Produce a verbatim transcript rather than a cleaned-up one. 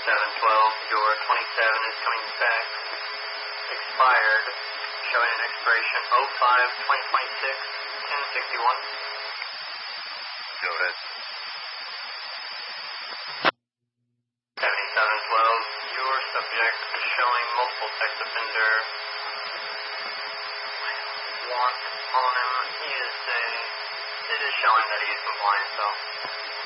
seventy-seven twelve, your twenty-seven is coming back. Expired, showing an expiration oh five twenty twenty-six, ten sixty-one. Go ahead. seventy-seven twelve, your subject is showing multiple sex offender. Want on him, he is a, it is showing that he is compliant though.